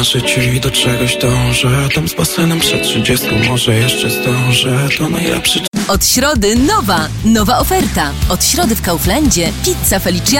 życiu i do czegoś dążę. Tam z basenem przed 30, może jeszcze zdążę. To najlepszy. Od środy nowa oferta. Od środy w Kauflandzie pizza Felicia